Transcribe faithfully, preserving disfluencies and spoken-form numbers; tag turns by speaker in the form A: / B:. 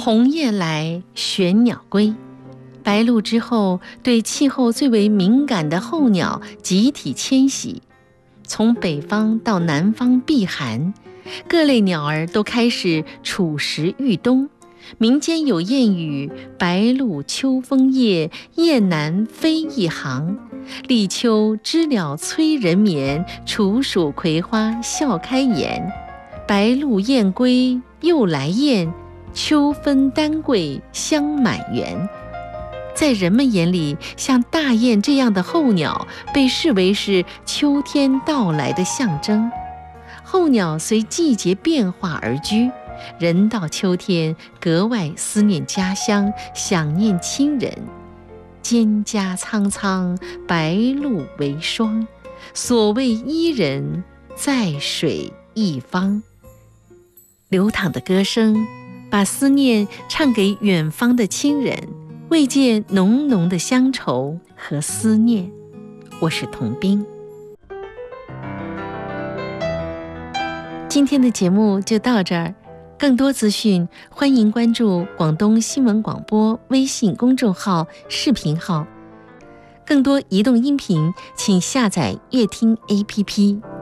A: 红叶来，玄鸟归。白露之后，对气候最为敏感的候鸟集体迁徙，从北方到南方避寒，各类鸟儿都开始储食御冬。民间有谚语：白露秋风夜，雁南飞一行。立秋知了催人眠，处暑葵花笑开颜。白露雁归又来雁，秋分丹桂香满园。在人们眼里，像大雁这样的候鸟被视为是秋天到来的象征。候鸟随季节变化而居，人到秋天格外思念家乡，想念亲人。蒹葭苍苍，白露为霜，所谓伊人，在水一方。流淌的歌声把思念唱给远方的亲人，慰藉浓浓的乡愁和思念。我是童冰。今天的节目就到这儿，更多资讯欢迎关注广东新闻广播微信公众号、视频号。更多移动音频，请下载乐听 A P P。